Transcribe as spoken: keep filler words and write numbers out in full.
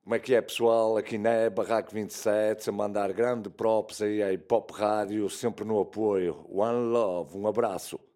Como é que é, pessoal? Aqui na é Barraco vinte e sete, a mandar grande props aí à Hip Hop Rádio, sempre no apoio. One Love, um abraço.